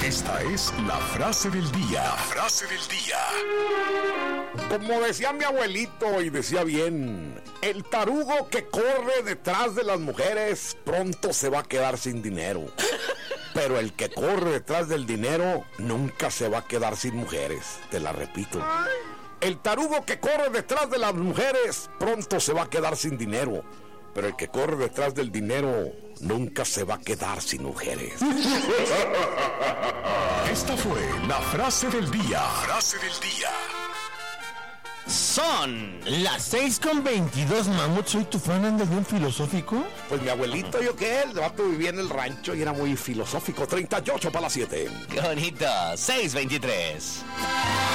Esta es la frase del día. La frase del día. Como decía mi abuelito, y decía bien, el tarugo que corre detrás de las mujeres pronto se va a quedar sin dinero. Pero el que corre detrás del dinero nunca se va a quedar sin mujeres. Te la repito. El tarugo que corre detrás de las mujeres pronto se va a quedar sin dinero. Pero el que corre detrás del dinero nunca se va a quedar sin mujeres. Esta fue la frase del día. Frase del día. Son las 6:22, Mamut. Soy tu fan, andas bien filosófico. Pues mi abuelito, ¿yo qué? El vato vivía en el rancho y era muy filosófico. 38 para las 7. Qué bonito, 6:23.